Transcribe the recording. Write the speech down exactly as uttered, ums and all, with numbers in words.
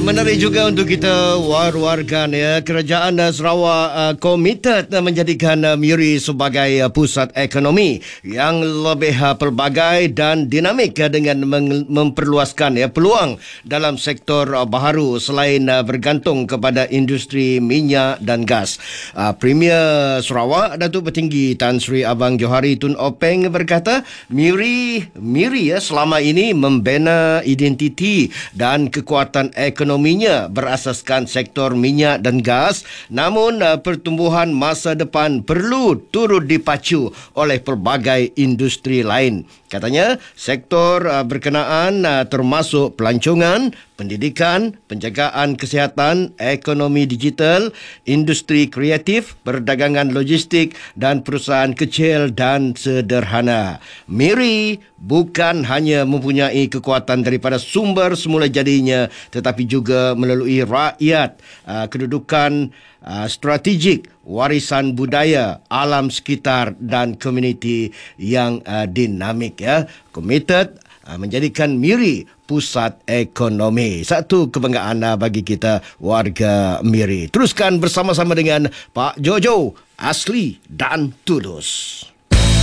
menarik juga untuk kita war-warkan ya. Kerajaan uh, Sarawak uh, komited uh, menjadikan uh, Miri sebagai uh, pusat ekonomi yang lebih uh, pelbagai dan dinamik uh, dengan meng- memperluaskan ya peluang dalam sektor uh, baharu selain uh, bergantung kepada industri minyak dan gas. Uh, Premier Sarawak Datuk Petinggi Tan Sri Abang Johari Tun Openg berkata, Miri Miri ya selama ini membina identiti dan kekuatan ekonominya berasaskan sektor minyak dan gas, namun uh, pertumbuhan masa depan perlu turut dipacu oleh pelbagai industri lain. Katanya, sektor uh, berkenaan uh, termasuk pelancongan, pendidikan, penjagaan kesihatan, ekonomi digital, industri kreatif, perdagangan logistik dan perusahaan kecil dan sederhana. Miri bukan hanya mempunyai kekuatan daripada sumber semula jadinya, tetapi juga melalui rakyat, uh, kedudukan uh, strategik, warisan budaya, alam sekitar dan komuniti yang uh, dinamik ya. Committed uh, menjadikan Miri pusat ekonomi. Satu kebanggaan uh, bagi kita warga Miri. Teruskan bersama-sama dengan Pak Jojo, asli dan tulus.